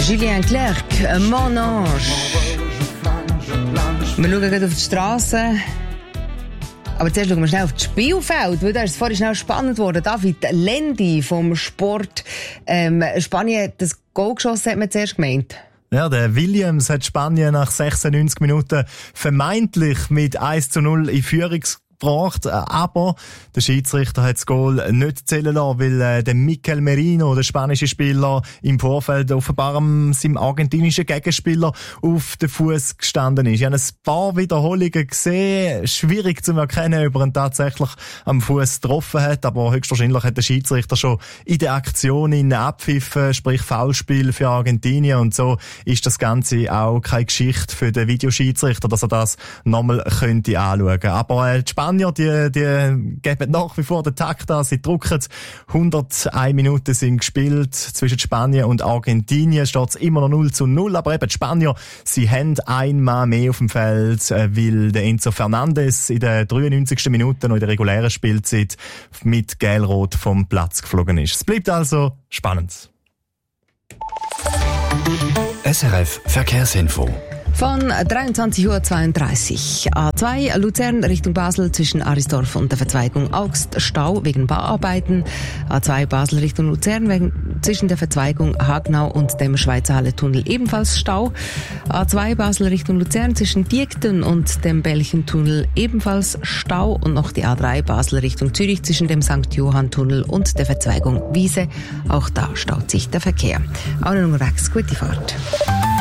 Julien Clerc, Mon Ange. Wir schauen gerade auf die Straße. Aber zuerst schauen wir schnell auf das Spielfeld, weil da ist es vorhin schnell spannend geworden. David Lendi vom Sport. Spanien, das Goal geschossen, hat man zuerst gemeint. Ja, der Williams hat Spanien nach 96 Minuten vermeintlich mit 1:0 in Führung gebracht, aber der Schiedsrichter hat das Goal nicht zählen lassen, weil der Mikel Merino, der spanische Spieler, im Vorfeld offenbar seinem argentinischen Gegenspieler auf den Fuß gestanden ist. Ich habe ein paar Wiederholungen gesehen, schwierig zu erkennen, ob er ihn tatsächlich am Fuß getroffen hat, aber höchstwahrscheinlich hat der Schiedsrichter schon in der Aktion ihn abpfiffen, sprich Foulspiel für Argentinien, und so ist das Ganze auch keine Geschichte für den Videoschiedsrichter, dass er das nochmal könnte anschauen. Aber die Spanier, die geben nach wie vor den Takt an, sie drucken. 101 Minuten sind gespielt zwischen Spanien und Argentinien, steht es immer noch 0:0, aber eben die Spanier, sie haben einmal mehr auf dem Feld, weil der Enzo Fernandes in der 93. Minute noch in der regulären Spielzeit mit Gelb-Rot vom Platz geflogen ist. Es bleibt also spannend. SRF Verkehrsinfo. Von 23:32 Uhr. A2 Luzern Richtung Basel zwischen Arisdorf und der Verzweigung Augst Stau wegen Bauarbeiten. A2 Basel Richtung Luzern zwischen der Verzweigung Hagnau und dem Schweizer Halle-Tunnel ebenfalls Stau. A2 Basel Richtung Luzern zwischen Diekten und dem Belchentunnel ebenfalls Stau. Und noch die A3 Basel Richtung Zürich zwischen dem St. Johann-Tunnel und der Verzweigung Wiese. Auch da staut sich der Verkehr. Auch noch rechts, gute Fahrt.